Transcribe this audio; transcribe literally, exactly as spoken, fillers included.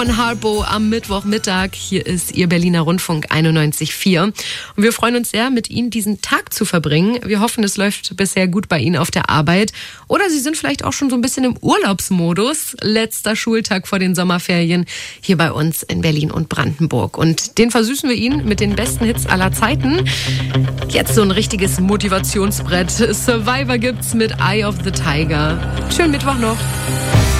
Von Harpo am Mittwochmittag. Hier ist Ihr Berliner Rundfunk einundneunzig Komma vier. Und wir freuen uns sehr, mit Ihnen diesen Tag zu verbringen. Wir hoffen, es läuft bisher gut bei Ihnen auf der Arbeit. Oder Sie sind vielleicht auch schon so ein bisschen im Urlaubsmodus. Letzter Schultag vor den Sommerferien hier bei uns in Berlin und Brandenburg. Und den versüßen wir Ihnen mit den besten Hits aller Zeiten. Jetzt so ein richtiges Motivationsbrett. Survivor gibt's mit Eye of the Tiger. Schönen Mittwoch noch.